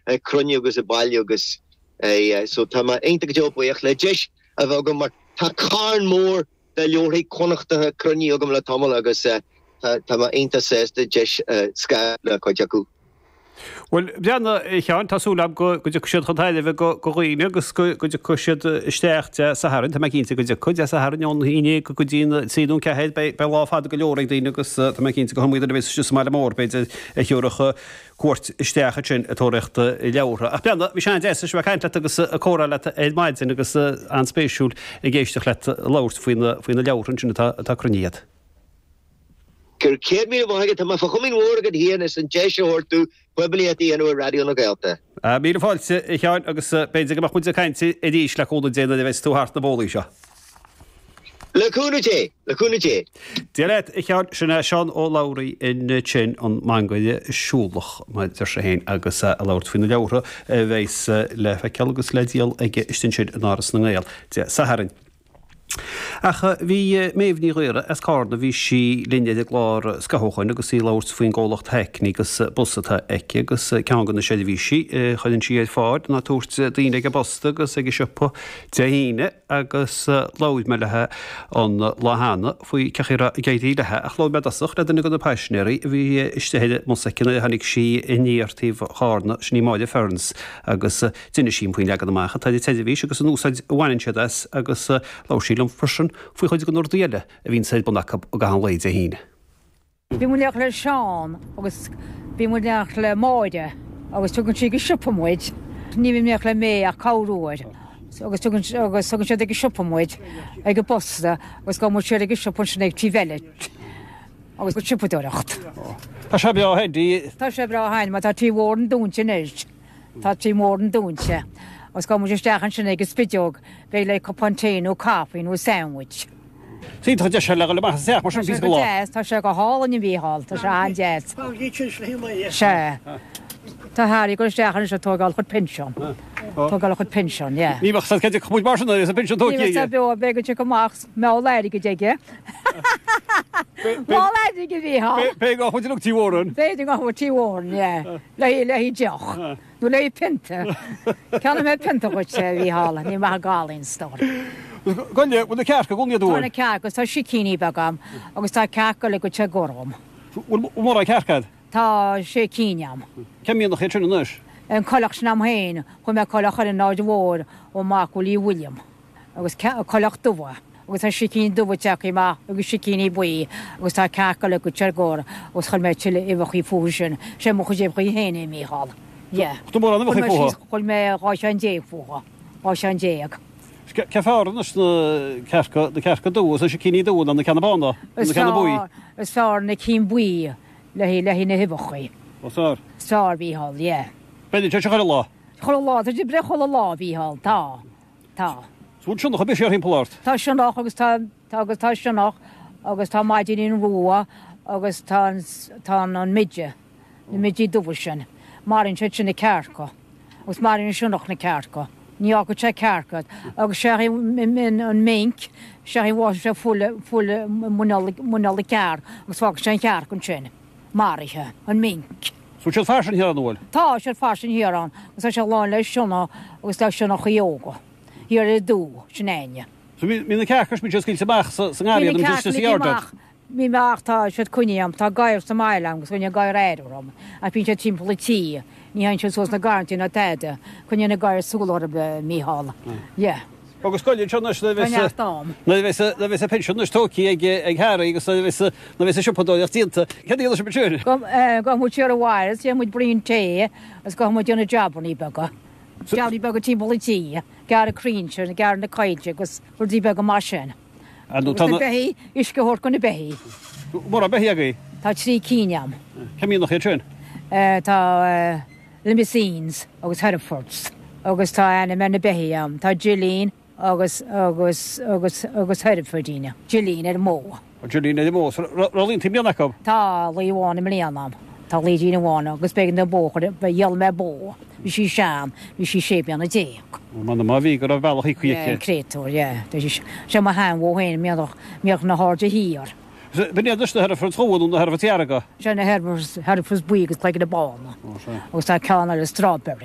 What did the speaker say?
crunne agus a bailile agus so tá einta go buach le deis a bheit go mar tá carn mór de leorthaí connachtathe crunne agam le tamil agus tá einta sésta deis sca le coiteachú. Well, Bjarna, Sean, tasúlam go siad chuntaile bheith go roiine agus go siad isteach Saharan, tá cínta go Saharan ón híine go dín síún cehéad be láfád go leoraigh daine agus tá cínta go hamíidir bheith just mar mór beidir teoracha cuat isteacha sin atóireachta I leabhra. A Bjarna, bhí sean déasa bheith caiint agus a córa le éidmaidin agus an spéisiúil I ggéisteach le labhart faoina leabhrann sin tá cruniad. Gur céad mí bhaige tá má fachomín mhórgad híana san deise ortú Webli at the end of radio no Gaelta. Míle fáilte Sean agus beidir go chuide caiinte I ddíos le códa déana bheits tú hart na bólaí seo. Le cúna té. Dialed Sean sinna Sean ó Lowry in sin an mangaide siúlach mai tar sé héin agus a labhart faoina leabhra bheits le feiceal agus le díal ag istin sin an áras na ngáil. Saharan. Acha bhí méomhní réire as cána bhí sí linne de glár scathóchain agus í labhart faoin ggólacht heic agus busatá eice agus ceangan na sé bhí sí chuann siad fád na túirt daoine ag bosta agus ag sipa déine agus láid me lethe an láhanana faoi cechéra gaidí lethe a chlóid medasach le duna go na peisnéirí bhí istehéide msecina hanig sí iníartíh chána sní máide ferns agus duine sin puoin leagad amach tá teidir bhí agus an úsáid bhhainn siad agus láisílam person fwy chuid go nordaile a bhín said bunach o gahan leid a híine. Bhí mu leach le Seán agus bhí mu leach le máide agus tugann si go sipamuid ní bhí leach le mé a cáúid agus tugann si go sipamuid ag go bosta agus go mu si go sipan sin ag tí veile agus go sipadúireacht. Tá sé bra hédí? Tá sé bra hain, má tá tí mhór an dúnte néist. Tá tí mór an dúnte. Os go mu stechan sin ag spideog be le copantéin ó cápain ó sandwich. Sí tá sé le mar sé mar sin go lá. Tá sé go hálan I bhíhall tá sé an déad. Se. Tá háí go stechan se tógáil chud pension. Tógáil chud pension, yeah. Ní bach ce chuid mar sin a pension tó. Ní be begad go mach me leidir go déige. Má leidir go bhíhall. Be go chuid tíhóran. Béidir go tíhóran, yeah. Le hí deoch. Nú le pinta. Ceanna mé pinta chuid sé bhíhall, ní mar gálainn stór. Gonne bhna cearca gúne dú. Tána ceach agus tá sicíní bagam agus tá ceacha le go te gorm. Mór a cearcad? Tá sé cíneam. Ceimíon nach chéitrin nuis? An choach nam héin chu me choach ar an náid mhór ó Máculí William agus choach duha. agus tá sicín duhateach má agus sicíní buí agus tá ceacha le go tegór agus chuil méid le ihachí fúsin sé mo chu débchaí héna míáil. Tú mór an bhchaí fúha? Chuil mé ráis an dé fúha, ráis an déag. Ce fearnas na cearca dú a sicíní dú an na cenabána na cena buí? Is fear na cín buí le hí na hibachaí. Sár? Sár bhíhall, yeah. Beidir te chuir lá? Chuir lá, tá bre chola lá bhíhall, tá. Bhúl sin nach be sé himpeláirt? Tá sinach agus tá sinach agus tá maidin in rua agus tá an midge, na midí dúha sin. Marin sé sin na cearca, agus marin sinach na cearca. Ní go sé cearcad, agus sé an mink, sé bhá sé fulla munala cear, agus fá sé cearcan sin. Marithe, an mink. Sú sé farsin hir an bhfuil? Tá sé farsin hir an, agus sé láin leis sinna agus le sinna chuoga. Hir a dú, sin éine. So mí na ceachas mí ciscíil samach san gáir an bhiste siardad? Mí meachtá sé cuineam tá gaiir sa mailam, gus chuine gaiir éidirm, a bhín sé timppla tí, ní hain se sos na garantí na teide, chuine na gaiir súlar be míhall. Yeah. Agus scoilíonn seo na bheits a pensiún na tóí ag heir agus na bheits a sipadóideach dínta. Cad íola se betúir? Go mu tíar a bhhair, sé muid bríon té, as go mu deanna jobbaní bega. Deabhí bega timppla tí, gar a críse na gar na caiide agus burdí bega mar sin. Behí is go hór go na behí. Mór a behí agaí? Tá trí cíneam. Ceimíon nach chéitrin? Tá limousines agus Hereffords. Agus tá ana me na behíam, tá Gilleen agus Herefordíine. Gilleen ar mó. Gilleen ar mó, rálín tí mianacham? Tá líhána mlíanam. Tá lídína bhána, agus began na bóchar be dheal me bó. Bhí sí sean, bhí sí sépianna déag. Man má bhí gur a bhealach í chuiche. Créúir, sé má hain bhhéin meach na háde híar. Bní duiste Hereford tróún na Hereford tearaga? Sé na Hereford buí agus le na bána. Agus tá ceanna le Strawberry.